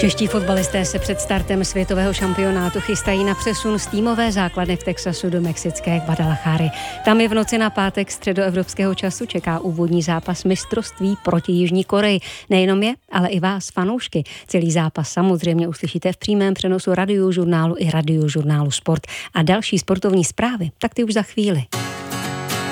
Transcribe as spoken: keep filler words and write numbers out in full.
Čeští fotbalisté se před startem světového šampionátu chystají na přesun z týmové základny v Texasu do mexické Guadalajary. Tam je v noci na pátek středoevropského času čeká úvodní zápas mistrovství proti Jižní Koreji. Nejenom je, ale i vás, fanoušky. Celý zápas samozřejmě uslyšíte v přímém přenosu Radiožurnálu i Radiožurnálu Sport. A další sportovní zprávy, tak ty už za chvíli.